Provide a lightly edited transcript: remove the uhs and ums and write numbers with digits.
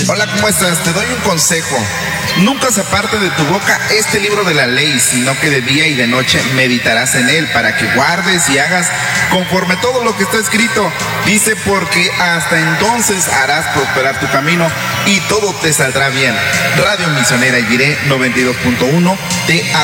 Hola, ¿cómo estás? Te doy un consejo. Nunca se aparte de tu boca este libro de la ley, sino que de día y de noche meditarás en él, para que guardes y hagas conforme todo lo que está escrito. Dice, porque hasta entonces harás prosperar tu camino y todo te saldrá bien. Radio Misionera Jiré 92.1 te